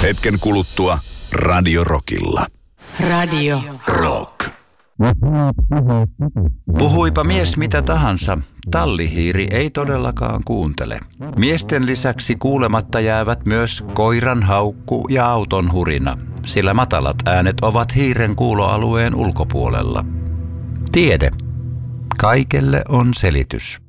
Hetken kuluttua Radio Rockilla. Radio Rock. Puhuipa mies mitä tahansa, tallihiiri ei todellakaan kuuntele. Miesten lisäksi kuulematta jäävät myös koiran haukku ja auton hurina, sillä matalat äänet ovat hiiren kuuloalueen ulkopuolella. Tiede. Kaikelle on selitys.